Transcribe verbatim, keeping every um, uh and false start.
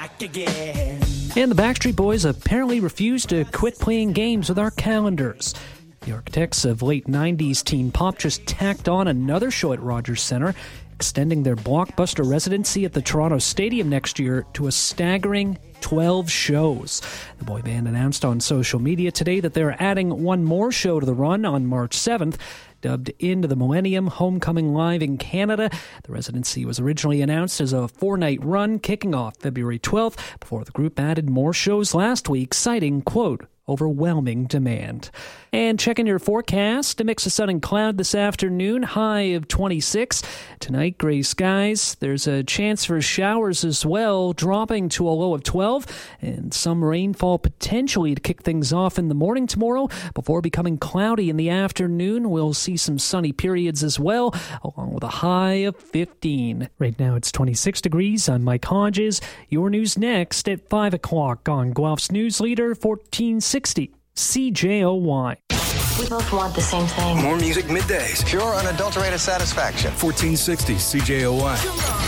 back again. And the Backstreet Boys apparently refused to quit playing games with our calendars. The architects of late nineties teen pop just tacked on another show at Rogers Centre, extending their blockbuster residency at the Toronto Stadium next year to a staggering twelve shows. The boy band announced on social media today that they're adding one more show to the run on March seventh. Dubbed Into the Millennium Homecoming Live in Canada, the residency was originally announced as a four-night run kicking off February twelfth before the group added more shows last week, citing, quote, overwhelming demand. And checking your forecast, a mix of sun and cloud this afternoon, high of twenty-six. Tonight, gray skies. There's a chance for showers as well, dropping to a low of twelve, and some rainfall potentially to kick things off in the morning tomorrow before becoming cloudy in the afternoon. We'll see some sunny periods as well, along with a high of fifteen. Right now, it's twenty-six degrees. I'm Mike Hodges. Your news next at five o'clock on Guelph's News Leader, fourteen sixty C J O Y. We both want the same thing. More music middays. Pure, unadulterated satisfaction. fourteen sixty C J O Y.